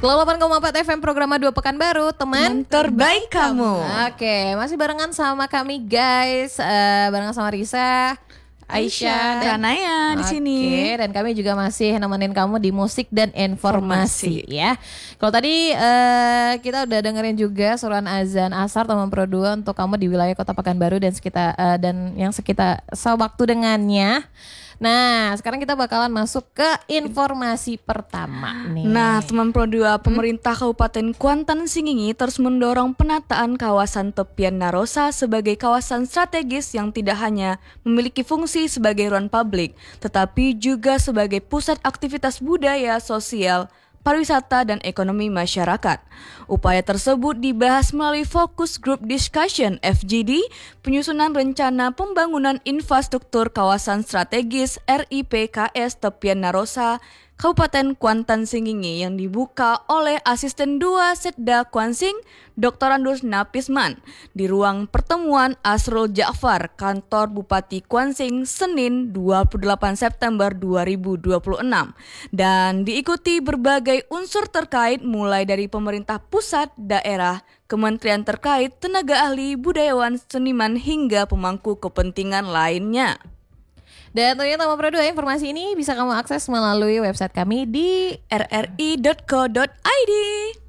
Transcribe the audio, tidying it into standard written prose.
Kalau 8,4 FM Programa 2 Pekanbaru, teman terbaik kamu. Oke, masih barengan sama kami guys, barengan sama Risa, Aisyah, dan Naya di sini. Oke, dan kami juga masih nemenin kamu di musik dan informasi ya. Kalau tadi kita udah dengerin juga suruhan azan asar teman Pro 2 untuk kamu di wilayah Kota Pekanbaru dan sekitar dan yang sekitar sewaktu dengannya. Nah, sekarang kita bakalan masuk ke informasi pertama nih. Nah, teman Pro 2, pemerintah Kabupaten Kuantan Singingi terus mendorong penataan kawasan tepian Narosa sebagai kawasan strategis yang tidak hanya memiliki fungsi sebagai ruang publik, tetapi juga sebagai pusat aktivitas budaya, sosial, pariwisata, dan ekonomi masyarakat. Upaya tersebut dibahas melalui Focus Group Discussion (FGD), penyusunan rencana pembangunan infrastruktur kawasan strategis RIPKS Tepian Narosa, Kabupaten Kuantan Singingi yang dibuka oleh Asisten 2 Setda Kuansing, Dr. Andus Napisman di ruang pertemuan Asrul Ja'far, kantor Bupati Kuansing, Senin 28 September 2026 dan diikuti berbagai unsur terkait mulai dari pemerintah pusat, daerah, kementerian terkait, tenaga ahli, budayawan, seniman hingga pemangku kepentingan lainnya. Dan ternyata Mama Pro 2 informasi ini bisa kamu akses melalui website kami di rri.co.id.